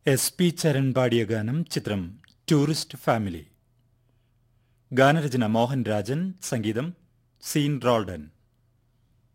SP Charan പാടിയ ഗാനം. ചിത്രം ടൂറിസ്റ്റ് ഫാമിലി. ഗാനരചന മോഹൻ രാജൻ, സംഗീതം സീൻ റോൾഡൻ.